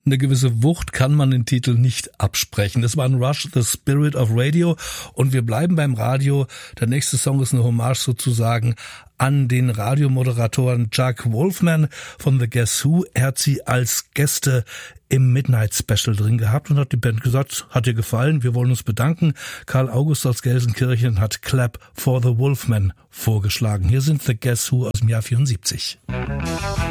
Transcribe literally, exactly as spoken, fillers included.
Eine gewisse Wucht kann man den Titel nicht absprechen. Das war ein Rush, The Spirit of Radio. Und wir bleiben beim Radio. Der nächste Song ist eine Hommage sozusagen an den Radiomoderatoren Jack Wolfman von The Guess Who. Er hat sie als Gäste im Midnight Special drin gehabt und hat die Band gesagt, hat dir gefallen, wir wollen uns bedanken. Karl August aus Gelsenkirchen hat Clap for the Wolfman vorgeschlagen. Hier sind The Guess Who aus dem Jahr vierundsiebzig.